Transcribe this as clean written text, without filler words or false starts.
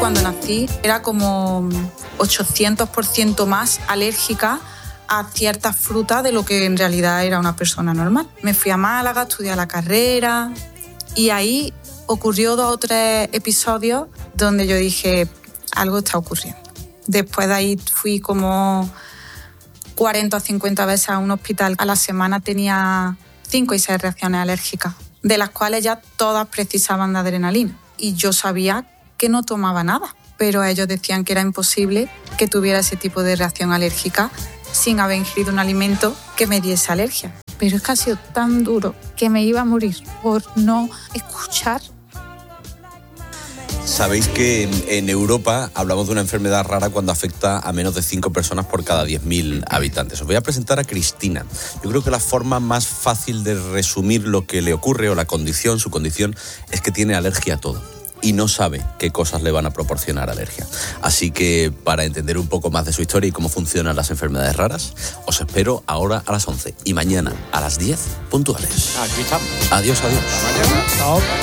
cuando nací era como 800% más alérgica a ciertas frutas de lo que en realidad era una persona normal. Me fui a Málaga, estudié la carrera y ahí ocurrió 2 o 3 episodios donde yo dije, algo está ocurriendo. Después de ahí fui como 40 o 50 veces a un hospital. A la semana tenía 5 y 6 reacciones alérgicas, de las cuales ya todas precisaban de adrenalina. Y yo sabía que no tomaba nada, pero ellos decían que era imposible que tuviera ese tipo de reacción alérgica sin haber ingerido un alimento que me diese alergia. Pero es que ha sido tan duro que me iba a morir por no escuchar. Sabéis que en Europa hablamos de una enfermedad rara cuando afecta a menos de 5 personas por cada 10.000 habitantes. Os voy a presentar a Cristina. Yo creo que la forma más fácil de resumir lo que le ocurre o su condición, es que tiene alergia a todo y no sabe qué cosas le van a proporcionar alergia. Así que para entender un poco más de su historia y cómo funcionan las enfermedades raras, os espero ahora a las 11 y mañana a las 10 puntuales. Aquí estamos. Adiós. Hasta mañana. Chao.